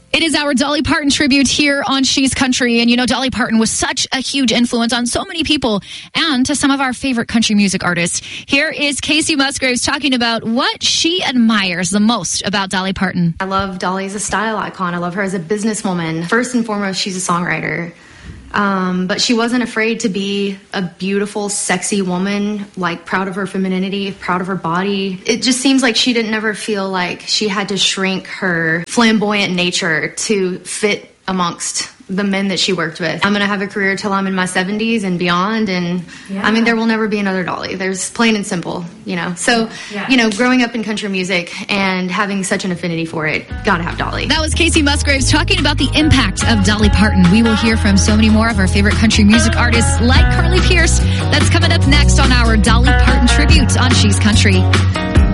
It is our Dolly Parton tribute here on She's Country. And you know, Dolly Parton was such a huge influence on so many people and to some of our favorite country music artists. Here is Casey Musgraves talking about what she admires the most about Dolly Parton. I love Dolly as a style icon. I love her as a businesswoman. First and foremost, she's a songwriter. But she wasn't afraid to be a beautiful, sexy woman, like proud of her femininity, proud of her body. It just seems like she didn't ever feel like she had to shrink her flamboyant nature to fit amongst the men that she worked with. I'm going to have a career till I'm in my 70s and beyond. And I mean, there will never be another Dolly. There's plain and simple, you know. So, you know, growing up in country music and having such an affinity for it, gotta have Dolly. That was Casey Musgraves talking about the impact of Dolly Parton. We will hear from so many more of our favorite country music artists like Carly Pearce. That's coming up next on our Dolly Parton tribute on She's Country.